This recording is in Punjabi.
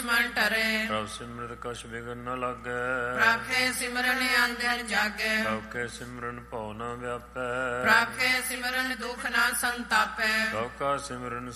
ਦੁਸ਼ਮਨ ਟਰੇ। ਪ੍ਰਭ ਸਿਮਰਤ ਕਛ ਬਿਗਨ ਨ ਲਾਗੈ। ਪ੍ਰਭ ਕੇ ਸਿਮਰਨ ਅੰਧਨ ਜਾਗੈ। ਪ੍ਰਭ ਕੇ ਸਿਮਰਨ ਭਉ ਨ ਵਿਆਪੈ। ਪ੍ਰਭ ਕੇ ਸਿਮਰਨ ਦੁਖ ਨਾ ਸੰਤਾਪੈ। ਪ੍ਰਭ ਕਾ ਸਿਮਰਨ